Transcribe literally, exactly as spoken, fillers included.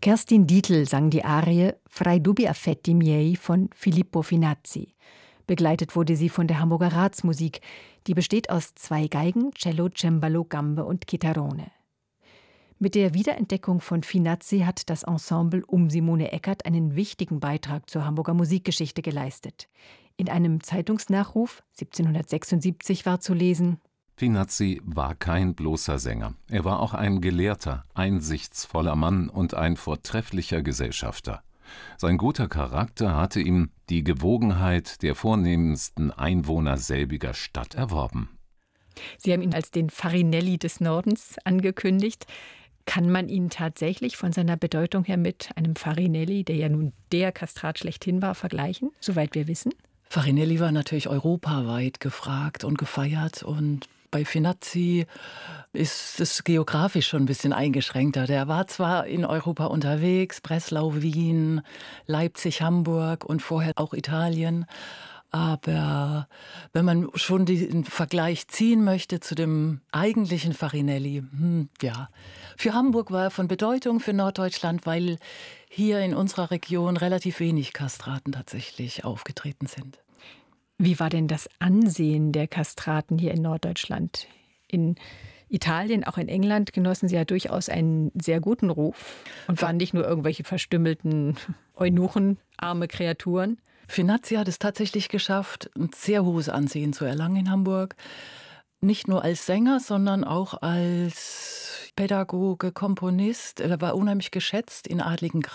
Kerstin Dietl sang die Arie Fra i dubbi affetti miei von Filippo Finazzi. Begleitet wurde sie von der Hamburger Ratsmusik, die besteht aus zwei Geigen, Cello, Cembalo, Gambe und Chitarrone. Mit der Wiederentdeckung von Finazzi hat das Ensemble um Simone Eckert einen wichtigen Beitrag zur Hamburger Musikgeschichte geleistet. In einem Zeitungsnachruf siebzehnhundertsechsundsiebzig war zu lesen: Finazzi war kein bloßer Sänger. Er war auch ein gelehrter, einsichtsvoller Mann und ein vortrefflicher Gesellschafter. Sein guter Charakter hatte ihm die Gewogenheit der vornehmsten Einwohner selbiger Stadt erworben. Sie haben ihn als den Farinelli des Nordens angekündigt. Kann man ihn tatsächlich von seiner Bedeutung her mit einem Farinelli, der ja nun der Kastrat schlechthin war, vergleichen, soweit wir wissen? Farinelli war natürlich europaweit gefragt und gefeiert, und bei Finazzi ist es geografisch schon ein bisschen eingeschränkter. Der war zwar in Europa unterwegs, Breslau, Wien, Leipzig, Hamburg und vorher auch Italien, aber wenn man schon den Vergleich ziehen möchte zu dem eigentlichen Farinelli, hm, ja. Für Hamburg war er von Bedeutung, für Norddeutschland, weil hier in unserer Region relativ wenig Kastraten tatsächlich aufgetreten sind. Wie war denn das Ansehen der Kastraten hier in Norddeutschland? In Italien, auch in England, genossen sie ja durchaus einen sehr guten Ruf und waren nicht nur irgendwelche verstümmelten Eunuchen, arme Kreaturen. Finazzi hat es tatsächlich geschafft, ein sehr hohes Ansehen zu erlangen in Hamburg. Nicht nur als Sänger, sondern auch als Pädagoge, Komponist. Er war unheimlich geschätzt in adligen